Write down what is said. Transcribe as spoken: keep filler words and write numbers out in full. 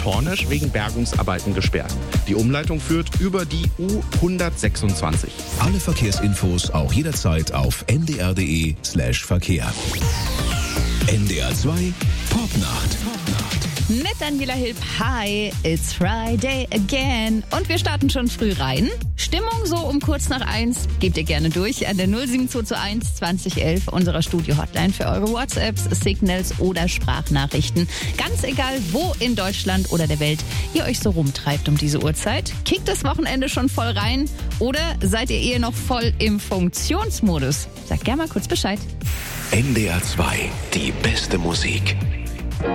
Tornesch wegen Bergungsarbeiten gesperrt. Die Umleitung führt über die U hundertsechsundzwanzig. Alle Verkehrsinfos auch jederzeit auf n d r punkt d e slash Verkehr. N D R zwei Popnacht. Mit Daniela Hilb. Hi, it's Friday again. Und wir starten schon früh rein. Stimmung so um kurz nach eins. Gebt ihr gerne durch an der null sieben zwei zwei eins zwanzig elf unserer Studio-Hotline für eure WhatsApps, Signals oder Sprachnachrichten. Ganz egal, wo in Deutschland oder der Welt ihr euch so rumtreibt um diese Uhrzeit. Kickt das Wochenende schon voll rein oder seid ihr eher noch voll im Funktionsmodus? Sagt gerne mal kurz Bescheid. N D R zwei, die beste Musik.